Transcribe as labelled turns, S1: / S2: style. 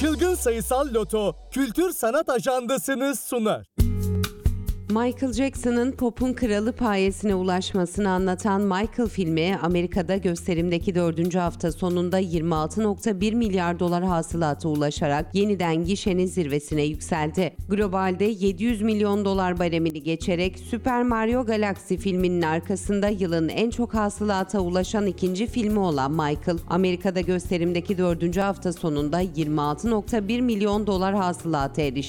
S1: Çılgın Sayısal Loto Kültür Sanat Ajandası'nı sunar.
S2: Michael Jackson'ın pop'un kralı payesine ulaşmasını anlatan Michael filmi Amerika'da gösterimdeki 4. hafta sonunda 26,1 milyar dolar hasılata ulaşarak yeniden gişenin zirvesine yükseldi. Globalde 700 milyon dolar baremini geçerek Super Mario Galaxy filminin arkasında yılın en çok hasılata ulaşan ikinci filmi olan Michael, Amerika'da gösterimdeki 4. hafta sonunda 26,1 milyon dolar hasılata erişti.